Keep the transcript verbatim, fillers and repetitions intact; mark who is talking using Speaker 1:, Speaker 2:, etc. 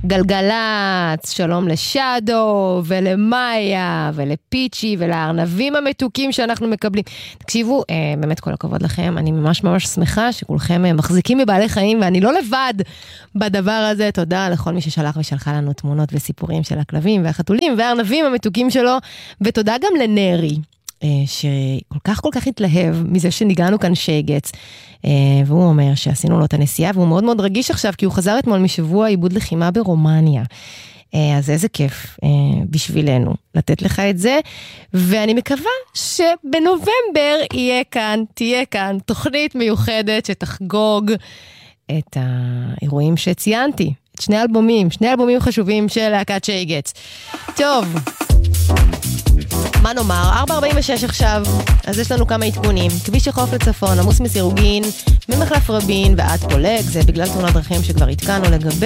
Speaker 1: גלגלץ, שלום לשאדו ולמאיה ולפיצ'י ולארנבים המתוקים שאנחנו מקבלים. תקשיבו, באמת כל הכבוד לכם, אני ממש ממש שמחה שכולכם מחזיקים בבעלי חיים, ואני לא לבד בדבר הזה. תודה לכל מי ששלח ושלחה לנו תמונות וסיפורים של הכלבים והחתולים והארנבים המתוקים שלו, ותודה גם לנרי, שכל כך כל כך התלהב מזה שניגענו כאן שייגץ, והוא אומר שעשינו לו את הנסיעה, והוא מאוד מאוד רגיש עכשיו, כי הוא חזר אתמול משבוע עיבוד לחימה ברומניה. אז איזה כיף בשבילנו לתת לך את זה, ואני מקווה שבנובמבר יהיה כאן, תהיה כאן תוכנית מיוחדת שתחגוג את האירועים שציינתי, את שני אלבומים, שני אלבומים חשובים של להקת שייגץ. טוב, מה נאמר? ארבע ארבעים ושש עכשיו, אז יש לנו כמה עדכונים. כביש החוף לצפון, עמוס מסירוגין, ממחלף רבין ועד פולג, זה בגלל תאונת דרכים שכבר התקנו לגבי